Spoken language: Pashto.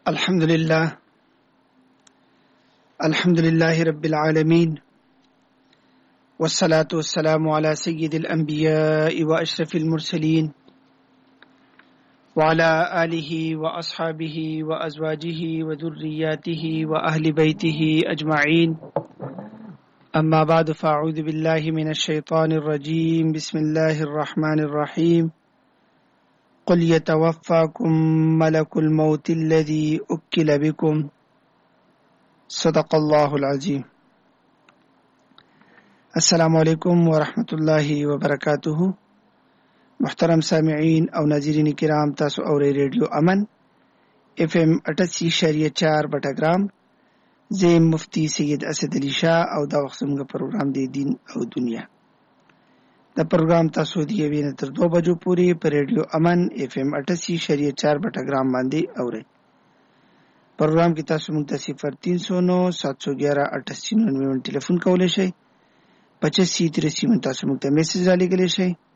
الحمد لله رب العالمين، والصلاة والسلام على سيد الأنبياء وأشرف المرسلين وعلى آله وأصحابه وأزواجه وذرياته وأهل بيته أجمعين. أما بعد، فأعوذ بالله من الشيطان الرجيم. بسم الله الرحمن الرحيم. قل يتوفاكم ملك الموت الذي أكل بكم. صدق الله العظیم. السلام علیکم ورحمۃ اللہ وبرکاتہ. محترم سامعین او ناظرین کرام، تاسو اورئ ریډیو امن FM 88.4 بټګرام. زه مفتی سید اسد علی شاه او دا وخت زموږ پروګرام دی دین او دنیا. دا پروګرام تاسو دی یوې نه تر 2 بجو پورې په ریډیو امن FM 88.4 بټګرام باندې اورئ. پروګرام کې تاسو موږ ته 0309 711 8899 ټلیفون کولی شئ. 85 83 تاسو موږ ته میسج را لېږلی شئ.